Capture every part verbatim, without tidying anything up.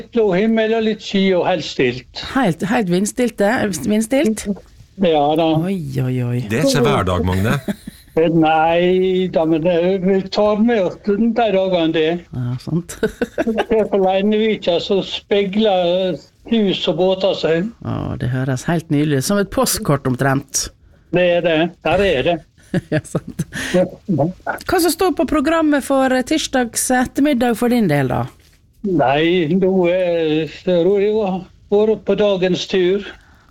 blå himmel og litt sky og helt stilt. Helt, helt vindstilt, vindstilt? Ja da. Oi, oi, oi. Det er ikke hver dag, Magne. Nei, da, men det, vi tar med oss de dagene det. Ja, sant. Det er på Leinevika så spegler hus og båter seg. Ja, det høres helt nydelig. Som et postkort omtrent. Det er det, der er det. Ja, sant. Hva som står på programmet for tirsdags ettermiddag for din del da? Nei, nå er jeg vært på dagens tur.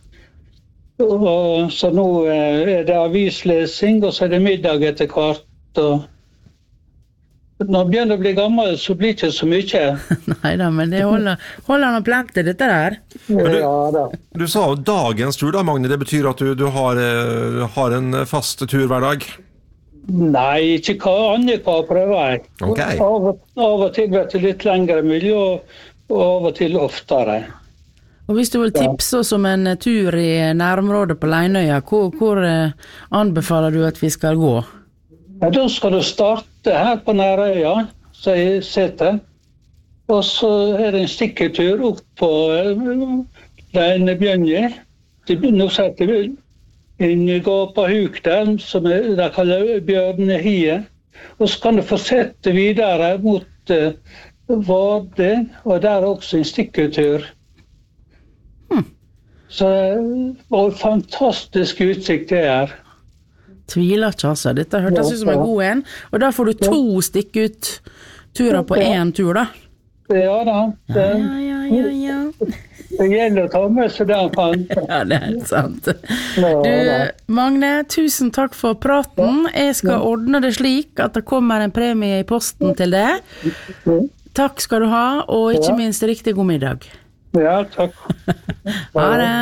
Og, så nå er det avislesing, og så er det middag etter hvert. Og når man begynner å bli gammel, så blir det ikke så mye. Neida, men det holder, holder noe plent til dette der. Du, Ja da. du sa jo dagens tur da, Magne. Det betyr at du, du har, eh, har en fast tur hver dag? Nei, ikke hva annet hva prøver jeg. Ok. Av, og- av og til vet du litt lengre miljø, og av og til oftere. Og hvis du vil tipse oss om en tur i nærområdet på Leinøya, hvor, hvor eh, anbefaler du at vi skal gå? Ja, da skal du starte her på Nærøya, så jeg sitter. Og så er det en stikketur opp på Leinebjønje. Nå setter vi en gåpahuk der, som er, de kaller Bjørnehie. Og så kan du fortsette videre mot uh, Vardø, og der er også en stikketur. Hmm. Så og fantastisk utsikt det er. Tviler ikke altså, dette hørtes ut som en god en. Og da får du to stikke ut turer på en tur da. Ja da, det, Ja, ja, ja, ja. det gjelder å ta med seg den fan. Ja, det er helt sant. Ja, Du, da. Magne, tusen takk for praten. Jeg skal ordne det slik at det kommer en premie i posten til det. Takk skal du ha, og ikke minst riktig god middag. Ja, takk. Ha det.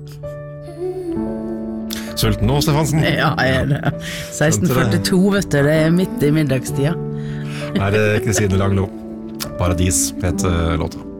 Sulten nå, Stefansen? Ja, jeg er det. seksten førtito, vet du, det er midt i middagstida. Her er Kristine Langlo. Paradis heter låta.